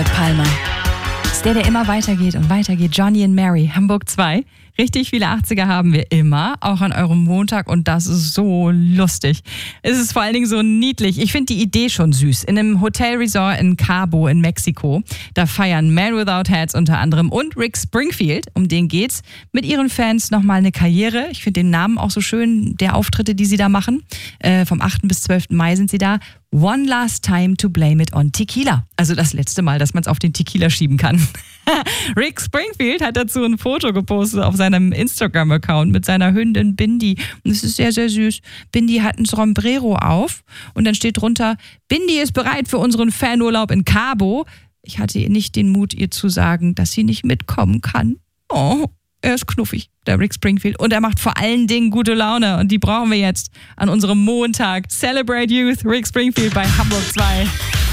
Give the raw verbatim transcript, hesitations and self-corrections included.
Jörg Palmer. Ist der, der immer weitergeht und weitergeht. Johnny and Mary, Hamburg zwei. Richtig viele achtziger haben wir immer, auch an eurem Montag, und das ist so lustig. Es ist vor allen Dingen so niedlich. Ich finde die Idee schon süß. In einem Hotelresort in Cabo in Mexiko, da feiern Man Without Hats unter anderem und Rick Springfield, um den geht's, mit ihren Fans nochmal eine Karriere. Ich finde den Namen auch so schön, der Auftritte, die sie da machen. Äh, vom achten bis zwölften Mai sind sie da. One last time to blame it on Tequila. Also das letzte Mal, dass man es auf den Tequila schieben kann. Rick Springfield hat dazu ein Foto gepostet auf seinem Instagram-Account mit seiner Hündin Bindi. Und es ist sehr, sehr süß. Bindi hat ein Sombrero auf und dann steht drunter: Bindi ist bereit für unseren Fanurlaub in Cabo. Ich hatte nicht den Mut, ihr zu sagen, dass sie nicht mitkommen kann. Oh, er ist knuffig, der Rick Springfield. Und er macht vor allen Dingen gute Laune. Und die brauchen wir jetzt an unserem Montag. Celebrate Youth, Rick Springfield bei Hamburg zwei.